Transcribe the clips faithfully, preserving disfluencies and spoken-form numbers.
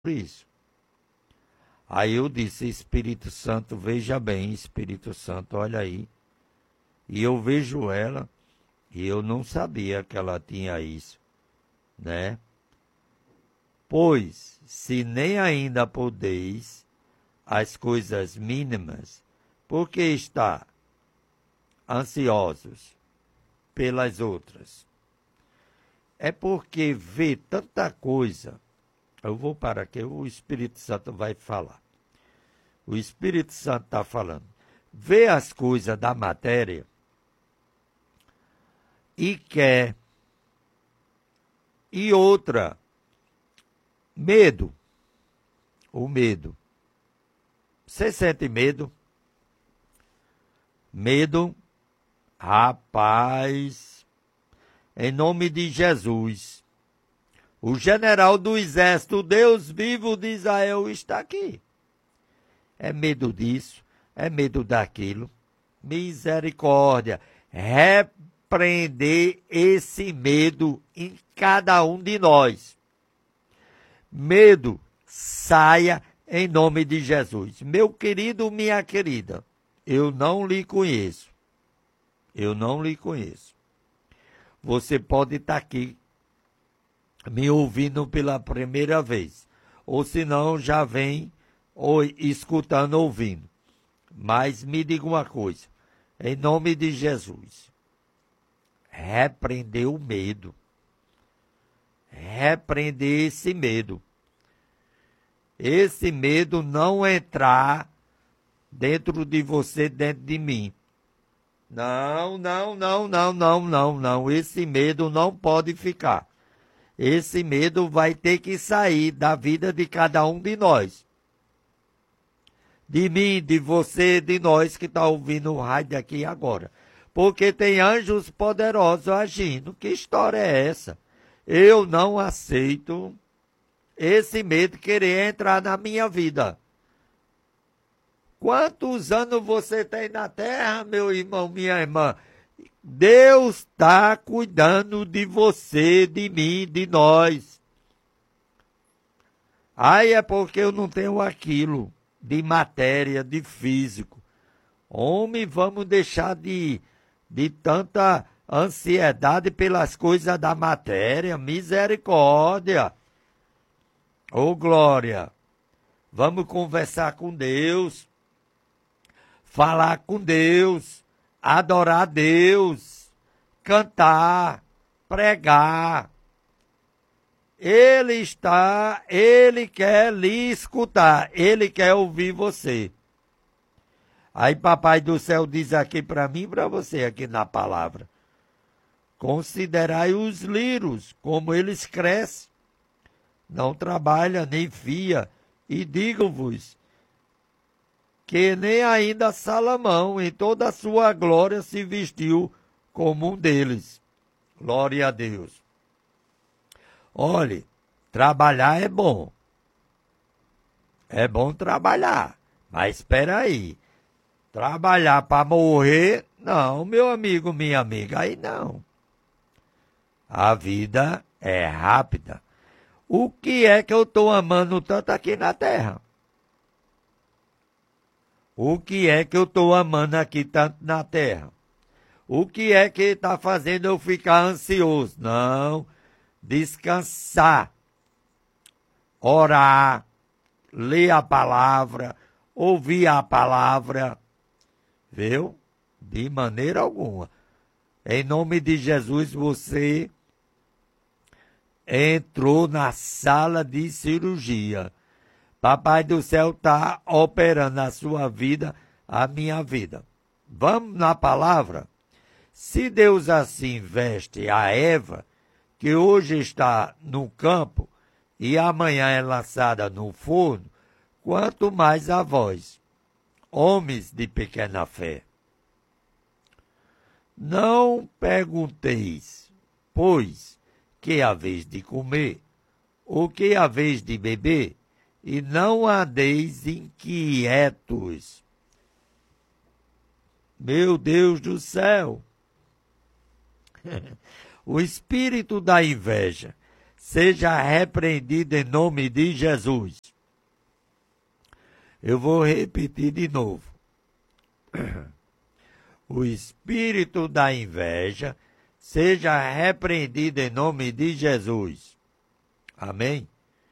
isso. Aí eu disse, Espírito Santo, veja bem, Espírito Santo, olha aí. E eu vejo ela, e eu não sabia que ela tinha isso, né? Pois, se nem ainda podeis as coisas mínimas, por que está ansiosos pelas outras? É porque vê tanta coisa. Eu vou parar aqui, o Espírito Santo vai falar. O Espírito Santo está falando. Vê as coisas da matéria e quer. E outra, medo. O medo. Você sente medo? Medo? Rapaz, em nome de Jesus, o general do exército, Deus vivo de Israel, está aqui. É medo disso, é medo daquilo. Misericórdia. Repreender esse medo em cada um de nós. Medo, saia em nome de Jesus. Meu querido, minha querida, eu não lhe conheço. Eu não lhe conheço. Você pode estar aqui me ouvindo pela primeira vez. Ou se não, já vem ou escutando, ouvindo. Mas me diga uma coisa. Em nome de Jesus. Repreender o medo. Repreender esse medo. Esse medo não entrar dentro de você, dentro de mim. Não, não, não, não, não, não, não. Esse medo não pode ficar. Esse medo vai ter que sair da vida de cada um de nós. De mim, de você, de nós que está ouvindo o rádio aqui agora. Porque tem anjos poderosos agindo. Que história é essa? Eu não aceito esse medo querer entrar na minha vida. Quantos anos você tem na terra, meu irmão, minha irmã? Deus está cuidando de você, de mim, de nós. Ai, é porque eu não tenho aquilo de matéria, de físico. Homem, vamos deixar de, de tanta ansiedade pelas coisas da matéria. Misericórdia. Ô, glória. Vamos conversar com Deus. Falar com Deus, adorar a Deus, cantar, pregar. Ele está, Ele quer lhe escutar, Ele quer ouvir você. Aí Papai do Céu diz aqui para mim e para você aqui na palavra. Considerai os lírios, como eles crescem. Não trabalha nem fia, e digo-vos, que nem ainda Salomão, em toda a sua glória, se vestiu como um deles. Glória a Deus. Olhe, trabalhar é bom. É bom trabalhar. Mas espera aí. Trabalhar para morrer, não, meu amigo, minha amiga, aí não. A vida é rápida. O que é que eu estou amando tanto aqui na terra? O que é que eu estou amando aqui tanto na terra? O que é que está fazendo eu ficar ansioso? Não, descansar, orar, ler a palavra, ouvir a palavra, viu? De maneira alguma. Em nome de Jesus, você entrou na sala de cirurgia. Papai do céu está operando na sua vida, a minha vida. Vamos na palavra? Se Deus assim veste a Eva, que hoje está no campo e amanhã é lançada no forno, quanto mais a vós, homens de pequena fé. Não pergunteis, pois, que haveis de comer, ou que haveis de beber, e não andeis inquietos. Meu Deus do céu! O espírito da inveja seja repreendido em nome de Jesus. Eu vou repetir de novo. O espírito da inveja seja repreendido em nome de Jesus. Amém?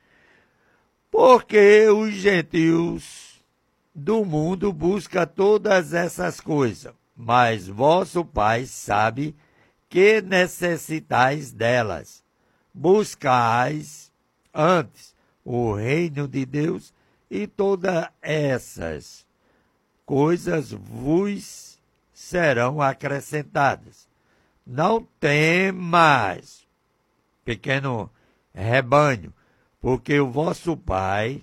Porque os gentios do mundo buscam todas essas coisas, mas vosso Pai sabe que necessitais delas. Buscais antes o reino de Deus e todas essas coisas vos serão acrescentadas. Não temas, pequeno rebanho, porque o vosso Pai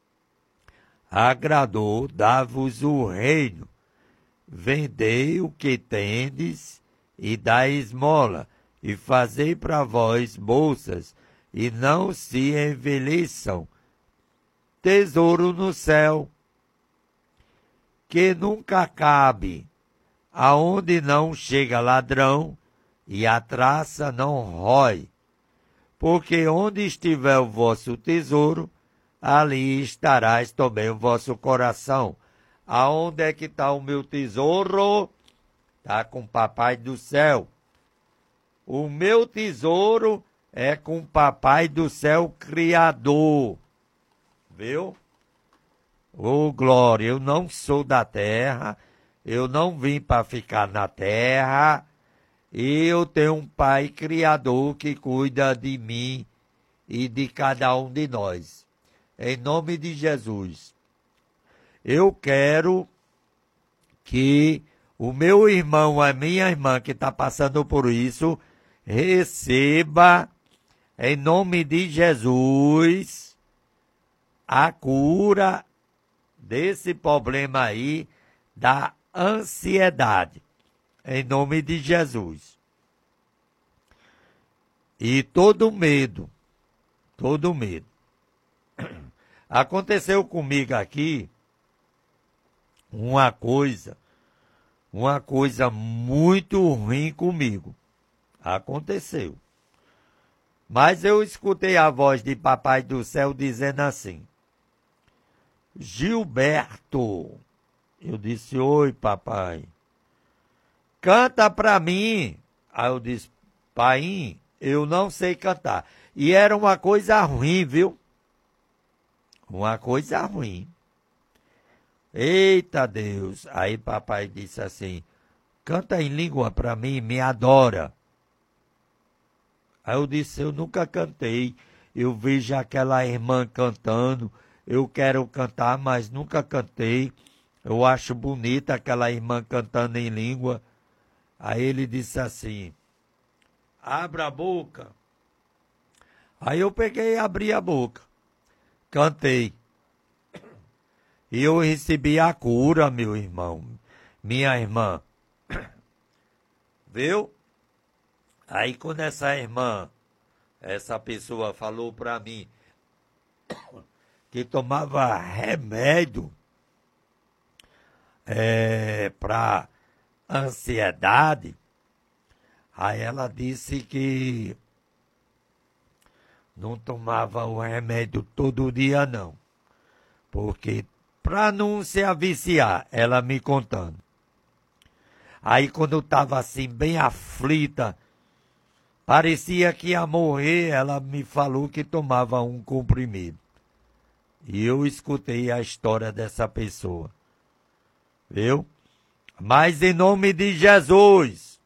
agradou dar-vos o reino. Vendei o que tendes e dai esmola, e fazei para vós bolsas, e não se envelheçam. Tesouro no céu, que nunca cabe, aonde não chega ladrão, e a traça não rói. Porque onde estiver o vosso tesouro, ali estarás também o vosso coração. Aonde é que está o meu tesouro? Está com o Papai do céu. O meu tesouro é com o Papai do céu Criador. Viu? Ô, glória, eu não sou da terra, eu não vim para ficar na terra, e eu tenho um Pai Criador que cuida de mim e de cada um de nós. Em nome de Jesus, eu quero que o meu irmão, a minha irmã que está passando por isso, receba, em nome de Jesus, a cura desse problema aí da ansiedade, em nome de Jesus. E todo medo, todo medo. Aconteceu comigo aqui uma coisa, uma coisa muito ruim comigo. Aconteceu. Mas eu escutei a voz de Papai do céu dizendo assim: Gilberto. Eu disse: oi, papai. Canta pra mim. Aí eu disse: pai, eu não sei cantar. E era uma coisa ruim, viu? Uma coisa ruim. Eita Deus. Aí papai disse assim: canta em língua pra mim, me adora. Aí eu disse: eu nunca cantei. Eu vejo aquela irmã cantando. Eu quero cantar, mas nunca cantei. Eu acho bonita aquela irmã cantando em língua. Aí ele disse assim: abra a boca. Aí eu peguei e abri a boca. Cantei. E eu recebi a cura, meu irmão, minha irmã. Viu? Aí quando essa irmã, essa pessoa falou para mim que tomava remédio é, para ansiedade, aí ela disse que não tomava o remédio todo dia não, porque para não se aviciar, ela me contando. Aí quando eu estava assim bem aflita, parecia que ia morrer, ela me falou que tomava um comprimido. E eu escutei a história dessa pessoa. Viu? Mas em nome de Jesus,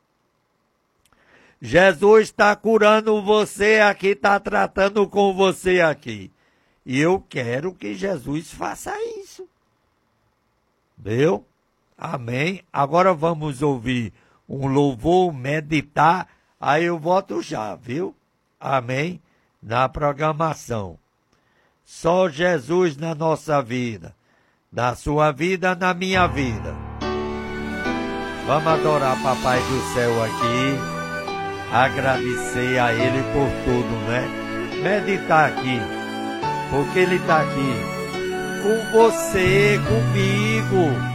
Jesus está curando você aqui, está tratando com você aqui. E eu quero que Jesus faça isso. Viu? Amém? Agora vamos ouvir um louvor, meditar, aí eu volto já, viu? Amém? Na programação. Só Jesus na nossa vida, na sua vida, na minha vida. Vamos adorar Papai do céu aqui, agradecer a Ele por tudo, né? Meditar aqui, porque Ele está aqui com você, comigo.